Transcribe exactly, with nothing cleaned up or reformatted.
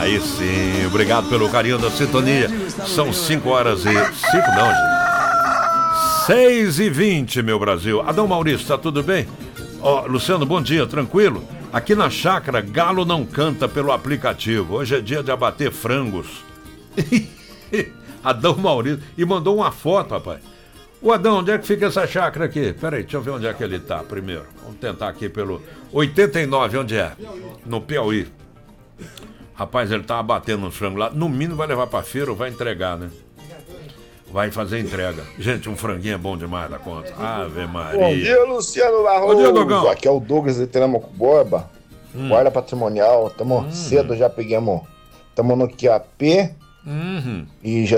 Aí sim, obrigado pelo carinho da sintonia. São cinco horas e... cinco não, gente. seis e vinte, meu Brasil. Adão Maurício, tá tudo bem? Ó, Luciano, bom dia, tranquilo? Aqui na chácara, galo não canta pelo aplicativo. Hoje é dia de abater frangos. Adão Maurício. E mandou uma foto, rapaz. O Adão, onde é que fica essa chácara aqui? Peraí, deixa eu ver onde é que ele tá primeiro. Vamos tentar aqui pelo... oitenta e nove, onde é? No Piauí. Rapaz, ele tá abatendo um frango lá. No mínimo vai levar pra feira ou vai entregar, né? Vai fazer entrega. Gente, um franguinho é bom demais da conta. Ave Maria. Bom dia, Luciano Barroso. Bom dia, Dogão. Aqui é o Douglas de Teramo Borba. Hum. Guarda patrimonial. Tamo hum. cedo, já pegamos. Tamo no Q A P. Uhum. E já